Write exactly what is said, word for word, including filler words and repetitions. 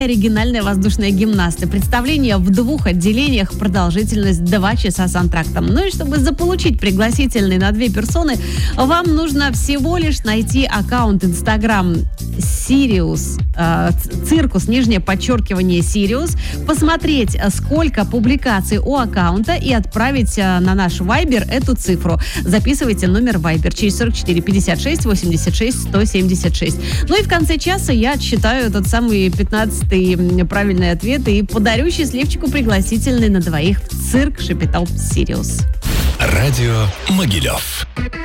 Оригинальные воздушные гимнасты. Представление в двух отделениях, продолжительность два часа с антрактом. Ну и чтобы заполучить пригласительный на две персоны, вам нужно всего лишь найти аккаунт Instagram Sirius, э, циркус, нижнее подчеркивание Sirius, посмотреть, сколько публикаций у аккаунта и отправить э, на наш Viber эту цифру. Записывайте номер Viber через сорок четыре пятьдесят шесть восемьдесят шесть сто семьдесят шесть. Ну и в конце часа я отсчитаю тот самый пятнадцатый правильный ответ и подарю счастливчику пригласительный на двоих в цирк Шепетал Сириус. Радио Могилев.